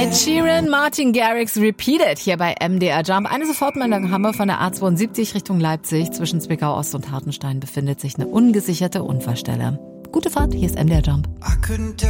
Ed Sheeran, Martin Garrix, Repeated hier bei MDR Jump. Eine Sofortmeldung haben wir von der A72 Richtung Leipzig. Zwischen Zwickau Ost und Hartenstein befindet sich eine ungesicherte Unfallstelle. Gute Fahrt, hier ist MDR Jump.